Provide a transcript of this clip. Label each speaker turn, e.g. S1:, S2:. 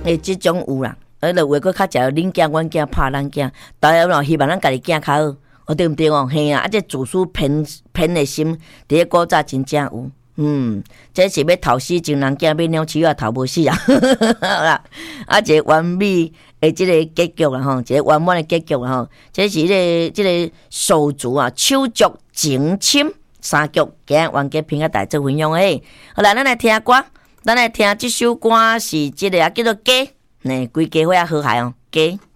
S1: 即种有啦，就话佫较食恁囝阮囝拍咱囝，当然咯，希望咱家己囝较好，对毋对哦？嘿啊，这自私偏的心，伫咧古早真正有。这是要头死情人囝，要鸟鼠仔头无死啊！好啦，一个完美的即个结局啦吼，一个完满的结局啦吼。这是即个手足啊，手足情深三局，今日完结评啊大做分享诶。好啦，咱来听歌，咱来听即首歌是即个叫做《家》，规家伙啊好嗨哦，《家》。